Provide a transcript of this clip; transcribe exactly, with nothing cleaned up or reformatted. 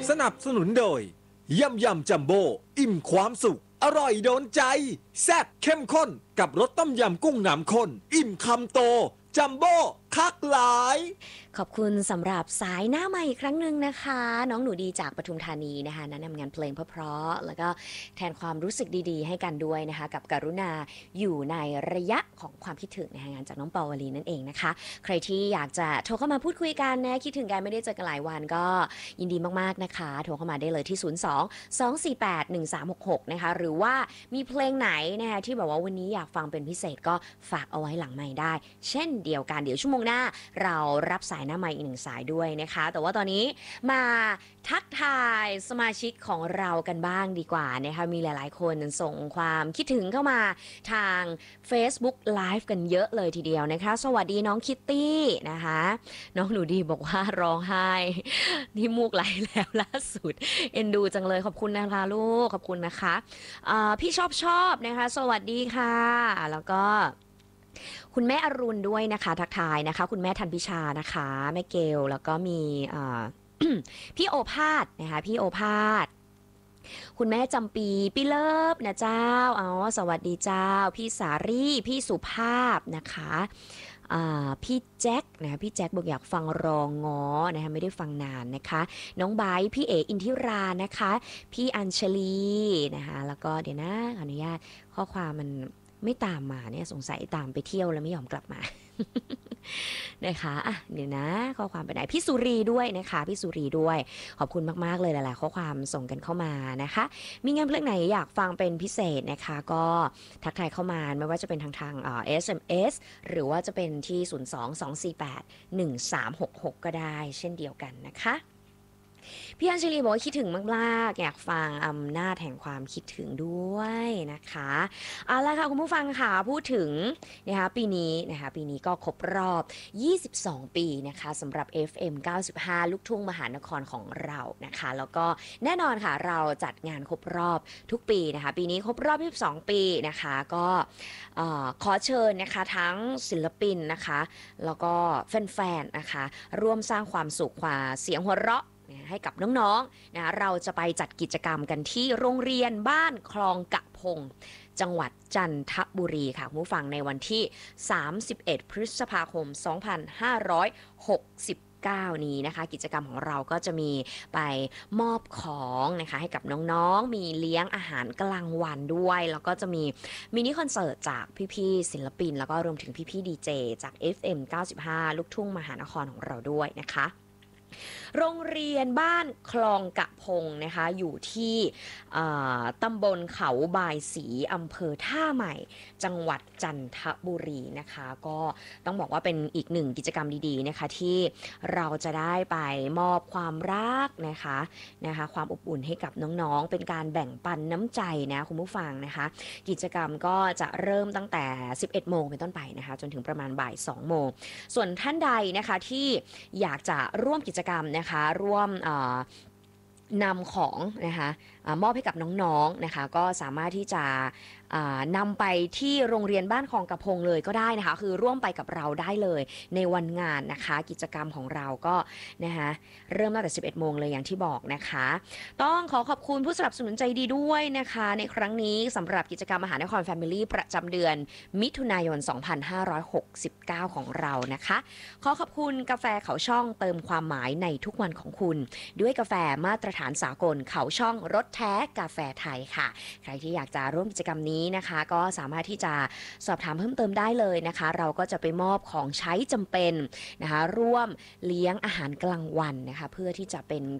สนับสนุนโดยยำยำจัมโบ้อิ่มความสุขอร่อยโดนใจแซ่บเข้มข้นกับรสต้มยำกุ้งน้ำข้นอิ่มคำโตจัมโบ้คักหลายขอบคุณสำหรับสายหน้าใหม่อีกครั้งหนึ่งนะคะ น้องหนูดีจากปทุมธานีนะคะแนะนำงานเพลงเพราะๆแล้วก็แทนความรู้สึกดีๆให้กันด้วยนะคะกับกรุณาอยู่ในระยะของความคิดถึงนะคะงานจากน้องปาวลีนั่นเองนะคะใครที่อยากจะโทรเข้ามาพูดคุยกันนะคิดถึงกันไม่ได้เจอกันหลายวันก็ยินดีมากๆนะคะโทรเข้ามาได้เลยที่ ศูนย์ สอง สอง สี่ แปด หนึ่ง สาม หก หก นะคะหรือว่ามีเพลงไหนนะคะที่แบบว่าวันนี้อยากฟังเป็นพิเศษก็ฝากเอาไว้หลังไมค์ได้เช่นเดียวกันเดี๋ยวชั่วโมงหน้าเรารับสายหน้าไมค์อีกหนึ่งสายด้วยนะคะแต่ว่าตอนนี้มาทักทายสมาชิกของเรากันบ้างดีกว่านะคะมีหลายๆคนส่งความคิดถึงเข้ามาทาง Facebook Live กันเยอะเลยทีเดียวนะคะสวัสดีน้องคิตตี้นะคะน้องหนูดีบอกว่าร้องไห้ที่มูกไหลแล้วล่าสุดเอ็นดูจังเลยขอบคุณนะคะลูกขอบคุณนะคะะพี่ชอบชอบนะคะสวัสดีค่ะแล้วก็คุณแม่อรุณด้วยนะคะทักทายนะคะคุณแม่ทันพิชานะคะแม่เกลแล้วก็มีพี่โอภาสนะคะพี่โอภาสคุณแม่จำปีพี่เลิฟนะเจ้าอ๋อสวัสดีเจ้าพี่สารีพี่สุภาพนะคะพี่แจ็คนะคะพี่แจ็คบอกอยากฟังรองง้อนะคะไม่ได้ฟังนานนะคะน้องไบร์พี่เออินทิรานะคะพี่อัญชลีนะคะแล้วก็เดี๋ยวนะขออนุญาตข้อความมันไม่ตามมาเนี่ยสงสัยตามไปเที่ยวแล้วไม่ยอมกลับมานะคะอ่ะเดี๋ยวนะข้อความไปไหนพี่สุรีด้วยนะคะพี่สุรีด้วยขอบคุณมากๆเลยหลายๆข้อความส่งกันเข้ามานะคะมีงานเพลงไหนอยากฟังเป็นพิเศษนะคะก็ทักทายเข้ามาไม่ว่าจะเป็นทางทางเอ่อ เอส เอ็ม เอส หรือว่าจะเป็นที่ ศูนย์ สอง สอง สี่ แปด หนึ่ง สาม หก หก ก็ได้เช่นเดียวกันนะคะพี่อัญชลีบอกว่าคิดถึงมากๆอยากฟังอำนาจแห่งความคิดถึงด้วยนะคะเอาละค่ะคุณผู้ฟังค่ะพูดถึงนะคะปีนี้นะคะปีนี้ก็ครบรอบยี่สิบสองปีนะคะสำหรับ เอฟ เอ็ม เก้าสิบห้า ลูกทุ่งมหานครของเรานะคะแล้วก็แน่นอนค่ะเราจัดงานครบรอบทุกปีนะคะปีนี้ครบรอบยี่สิบสองปีนะคะก็ขอเชิญนะคะทั้งศิลปินนะคะแล้วก็แฟนๆนะคะร่วมสร้างความสุขความเสียงหัวเราะให้กับน้องๆนะเราจะไปจัดกิจกรรมกันที่โรงเรียนบ้านคลองกะพงจังหวัดจันทบุรีค่ะผู้ฟังในวันที่สามสิบเอ็ดพฤษภาคมสองพันห้าร้อยหกสิบเก้านี้นะคะกิจกรรมของเราก็จะมีไปมอบของนะคะให้กับน้องๆมีเลี้ยงอาหารกลางวันด้วยแล้วก็จะมีมินิคอนเสิร์ตจากพี่ๆศิลปินแล้วก็รวมถึงพี่ๆดีเจจาก เอฟ เอ็ม เก้าสิบห้า ลูกทุ่งมหานครของเราด้วยนะคะโรงเรียนบ้านคลองกะพงนะคะอยู่ที่ตำบลเขาบายศรีอำเภอท่าใหม่จังหวัดจันทบุรีนะคะก็ต้องบอกว่าเป็นอีกหนึ่งกิจกรรมดีๆนะคะที่เราจะได้ไปมอบความรักนะคะนะคะความอบอุ่นให้กับน้องๆเป็นการแบ่งปันน้ำใจนะคุณผู้ฟังนะคะกิจกรรมก็จะเริ่มตั้งแต่ สิบเอ็ดโมงเป็นต้นไปนะคะจนถึงประมาณบ่ายสองโมงส่วนท่านใดนะคะที่อยากจะร่วมกิจกรรมนะคะร่วมนำของนะคะมอบให้กับน้องๆนะคะก็สามารถที่จะนำไปที่โรงเรียนบ้านคลองกะพงเลยก็ได้นะคะคือร่วมไปกับเราได้เลยในวันงานนะคะกิจกรรมของเราก็นะคะเริ่มตั้งแต่ สิบเอ็ดโมงเลยอย่างที่บอกนะคะต้องขอขอบคุณผู้สนับสนุนใจดีด้วยนะคะในครั้งนี้สำหรับกิจกรรมมหานคร Family ประจำเดือนมิถุนายน สองพันห้าร้อยหกสิบเก้า ของเรานะคะขอขอบคุณกาแฟเขาช่องเติมความหมายในทุกวันของคุณด้วยกาแฟมาตรฐานสากลเขาช่องรสแท้กาแฟไทยค่ะใครที่อยากจะร่วมกิจกรรมนี้นะคะก็สามารถที่จะสอบถามเพิ่มเติมได้เลยนะคะเราก็จะไปมอบของใช้จำเป็นนะคะร่วมเลี้ยงอาหารกลางวันนะคะเพื่อที่จะเป็น